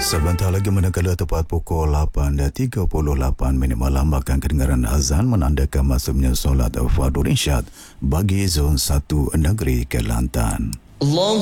Sebentar lagi manakala tepat pukul 8.38 malam akan kedengaran azan menandakan masuknya solat Fardhu Irsyad bagi zon 1 negeri Kelantan.